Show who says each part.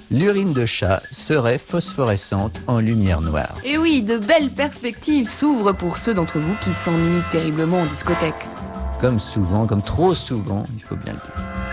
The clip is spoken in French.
Speaker 1: l'urine de chat serait phosphorescente en lumière noire.
Speaker 2: Et oui, de belles perspectives s'ouvrent pour ceux d'entre vous qui s'ennuient terriblement en discothèque.
Speaker 1: Comme souvent, comme trop souvent, il faut bien le dire.